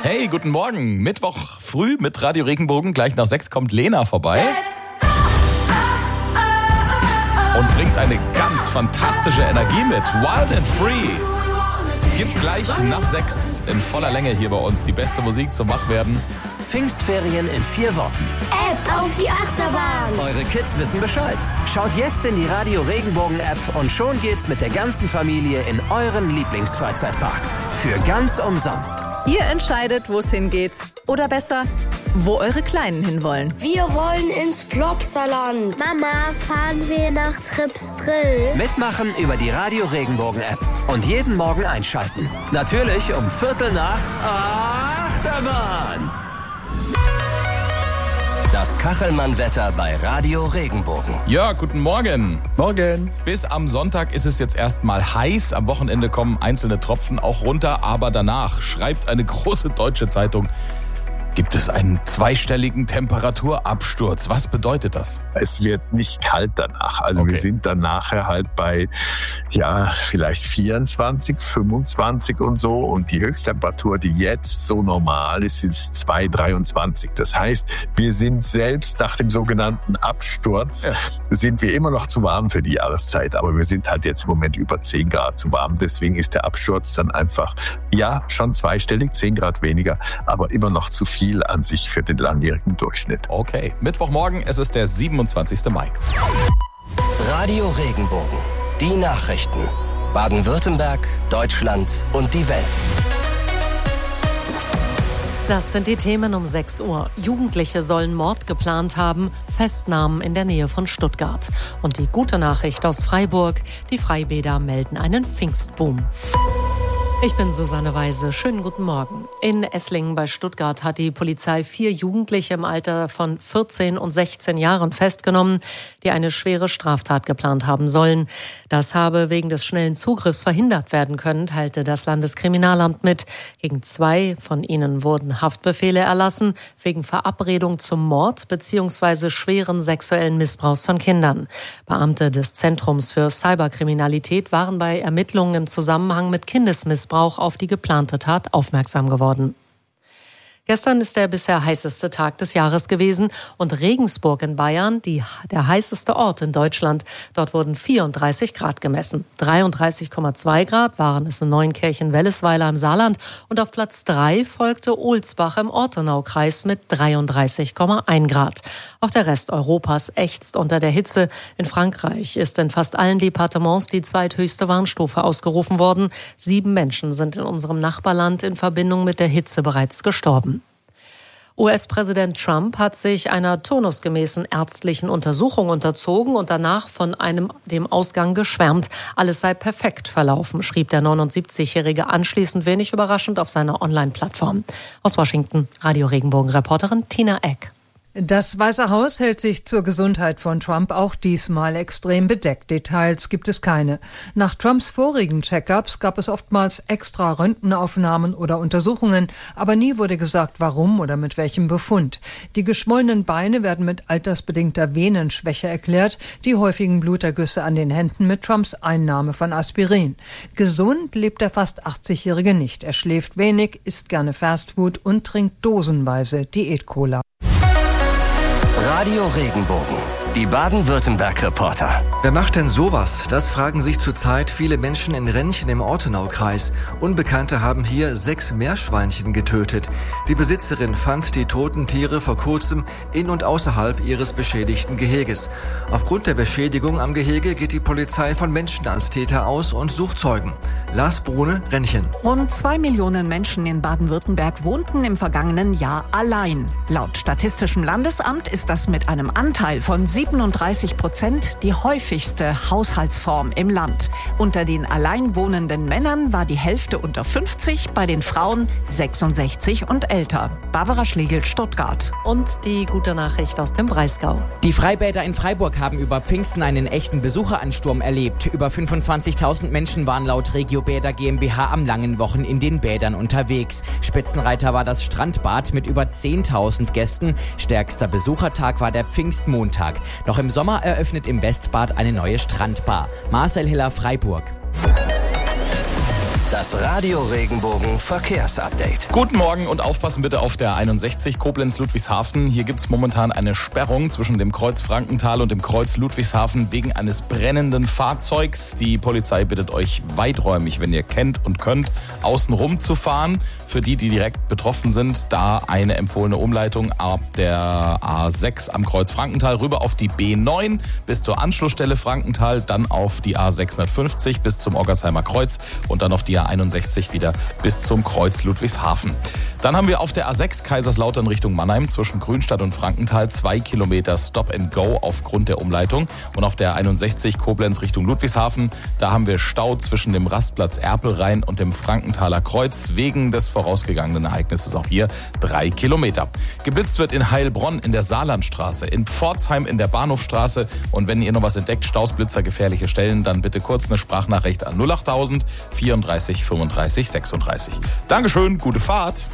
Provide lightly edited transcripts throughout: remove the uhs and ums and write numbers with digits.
Hey, guten Morgen. Mittwoch früh mit Radio Regenbogen. Gleich nach 6 kommt Lena vorbei. Und bringt eine ganz fantastische Energie mit. Wild and Free. Gibt's gleich nach 6 in voller Länge hier bei uns. Die beste Musik zum Wachwerden. Pfingstferien in 4 Worten. App auf die Achterbahn. Eure Kids wissen Bescheid. Schaut jetzt in die Radio Regenbogen App und schon geht's mit der ganzen Familie in euren Lieblingsfreizeitpark. Für ganz umsonst. Ihr entscheidet, wo es hingeht. Oder besser, wo eure Kleinen hinwollen. Wir wollen ins Plopsaland. Mama, fahren wir nach Trips Drill? Mitmachen über die Radio Regenbogen App. Und jeden Morgen einschalten. Natürlich um 7:45 Achterbahn. Das Kachelmann-Wetter bei Radio Regenbogen. Ja, guten Morgen. Morgen. Bis am Sonntag ist es jetzt erstmal heiß. Am Wochenende kommen einzelne Tropfen auch runter. Aber danach, schreibt eine große deutsche Zeitung, gibt es einen zweistelligen Temperaturabsturz. Was bedeutet das? Es wird nicht kalt danach. Also Okay. Wir sind dann nachher halt bei, vielleicht 24, 25 und so. Und die Höchsttemperatur, die jetzt so normal ist 2,23. Das heißt, wir sind selbst nach dem sogenannten Absturz, sind wir immer noch zu warm für die Jahreszeit. Aber wir sind halt jetzt im Moment über 10 Grad zu warm. Deswegen ist der Absturz dann einfach, schon zweistellig, 10 Grad weniger, aber immer noch zu viel an sich für den langjährigen Durchschnitt. Okay, Mittwochmorgen, es ist der 27. Mai. Radio Regenbogen. Die Nachrichten. Baden-Württemberg, Deutschland und die Welt. Das sind die Themen um 6 Uhr. Jugendliche sollen Mord geplant haben, Festnahmen in der Nähe von Stuttgart. Und die gute Nachricht aus Freiburg, die Freibäder melden einen Pfingstboom. Ich bin Susanne Weise. Schönen guten Morgen. In Esslingen bei Stuttgart hat die Polizei 4 Jugendliche im Alter von 14 und 16 Jahren festgenommen, die eine schwere Straftat geplant haben sollen. Das habe wegen des schnellen Zugriffs verhindert werden können, teilte das Landeskriminalamt mit. Gegen 2 von ihnen wurden Haftbefehle erlassen, wegen Verabredung zum Mord bzw. schweren sexuellen Missbrauchs von Kindern. Beamte des Zentrums für Cyberkriminalität waren bei Ermittlungen im Zusammenhang mit Kindesmissbrauch auf die geplante Tat aufmerksam geworden. Gestern ist der bisher heißeste Tag des Jahres gewesen und Regensburg in Bayern, der heißeste Ort in Deutschland. Dort wurden 34 Grad gemessen. 33,2 Grad waren es in Neunkirchen-Wellesweiler im Saarland und auf Platz 3 folgte Ohlsbach im Ortenaukreis mit 33,1 Grad. Auch der Rest Europas ächzt unter der Hitze. In Frankreich ist in fast allen Departements die zweithöchste Warnstufe ausgerufen worden. 7 Menschen sind in unserem Nachbarland in Verbindung mit der Hitze bereits gestorben. US-Präsident Trump hat sich einer turnusgemäßen ärztlichen Untersuchung unterzogen und danach von dem Ausgang geschwärmt. Alles sei perfekt verlaufen, schrieb der 79-Jährige anschließend wenig überraschend auf seiner Online-Plattform. Aus Washington, Radio Regenbogen-Reporterin Tina Eck. Das Weiße Haus hält sich zur Gesundheit von Trump auch diesmal extrem bedeckt. Details gibt es keine. Nach Trumps vorigen Check-ups gab es oftmals extra Röntgenaufnahmen oder Untersuchungen, aber nie wurde gesagt, warum oder mit welchem Befund. Die geschwollenen Beine werden mit altersbedingter Venenschwäche erklärt, die häufigen Blutergüsse an den Händen mit Trumps Einnahme von Aspirin. Gesund lebt der fast 80-Jährige nicht. Er schläft wenig, isst gerne Fastfood und trinkt dosenweise Diät-Cola. Radio Regenbogen. Die Baden-Württemberg-Reporter. Wer macht denn sowas? Das fragen sich zurzeit viele Menschen in Rennchen im Ortenaukreis. Unbekannte haben hier 6 Meerschweinchen getötet. Die Besitzerin fand die toten Tiere vor kurzem in und außerhalb ihres beschädigten Geheges. Aufgrund der Beschädigung am Gehege geht die Polizei von Menschen als Täter aus und sucht Zeugen. Lars Brune, Rennchen. Rund 2 Millionen Menschen in Baden-Württemberg wohnten im vergangenen Jahr allein. Laut Statistischem Landesamt ist das mit einem Anteil von 37% die häufigste Haushaltsform im Land. Unter den alleinwohnenden Männern war die Hälfte unter 50, bei den Frauen 66 und älter. Barbara Schlegel, Stuttgart. Und die gute Nachricht aus dem Breisgau. Die Freibäder in Freiburg haben über Pfingsten einen echten Besucheransturm erlebt. Über 25.000 Menschen waren laut Regiobäder GmbH am langen Wochen in den Bädern unterwegs. Spitzenreiter war das Strandbad mit über 10.000 Gästen. Stärkster Besuchertag war der Pfingstmontag. Noch im Sommer eröffnet im Westbad eine neue Strandbar. Marcel Hiller, Freiburg. Das Radio Regenbogen Verkehrsupdate. Guten Morgen und aufpassen bitte auf der 61 Koblenz-Ludwigshafen. Hier gibt es momentan eine Sperrung zwischen dem Kreuz Frankenthal und dem Kreuz Ludwigshafen wegen eines brennenden Fahrzeugs. Die Polizei bittet euch weiträumig, wenn ihr kennt und könnt, außenrum zu fahren. Für die direkt betroffen sind, da eine empfohlene Umleitung ab der A6 am Kreuz Frankenthal rüber auf die B9 bis zur Anschlussstelle Frankenthal, dann auf die A650 bis zum Oggersheimer Kreuz und dann auf die A61 wieder bis zum Kreuz Ludwigshafen. Dann haben wir auf der A6 Kaiserslautern Richtung Mannheim zwischen Grünstadt und Frankenthal 2 Kilometer Stop and Go aufgrund der Umleitung. Und auf der 61 Koblenz Richtung Ludwigshafen, da haben wir Stau zwischen dem Rastplatz Erpelrhein und dem Frankenthaler Kreuz wegen des vorausgegangenen Ereignisses auch hier 3 Kilometer. Geblitzt wird in Heilbronn in der Saarlandstraße, in Pforzheim in der Bahnhofstraße. Und wenn ihr noch was entdeckt, Stausblitzer, gefährliche Stellen, dann bitte kurz eine Sprachnachricht an 08000 34 35 36. Dankeschön, gute Fahrt.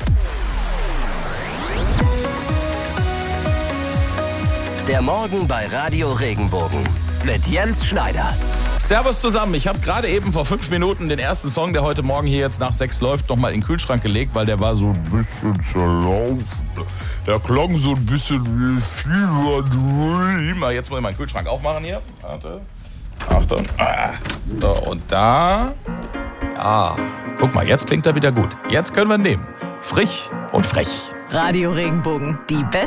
Der Morgen bei Radio Regenbogen mit Jens Schneider. Servus zusammen. Ich habe gerade eben vor 5 Minuten den ersten Song, der heute Morgen hier jetzt nach 6 läuft, nochmal in den Kühlschrank gelegt, weil der war so ein bisschen zerlaufen. Der klang so ein bisschen wie Fever Dream. Jetzt muss ich meinen Kühlschrank aufmachen hier. Warte. Achtung. So, und da. Ja, guck mal, jetzt klingt er wieder gut. Jetzt können wir ihn nehmen. Frisch und frech. Radio Regenbogen, die beste